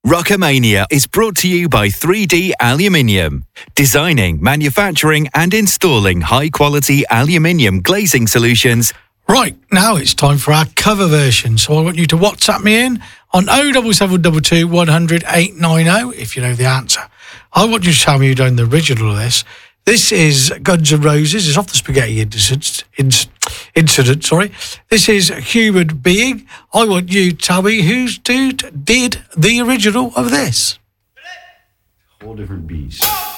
Rockamania is brought to you by 3D Aluminium. Designing, manufacturing and installing high-quality aluminium glazing solutions. Right, now it's time for our cover version. So I want you to WhatsApp me in on 07722 100 890 if you know the answer. I want you to tell me you know the original of this. This is Guns N' Roses. It's off the Spaghetti Incident. This is Human Being. I want you to tell me whose dude did the original of this. Whole different beast.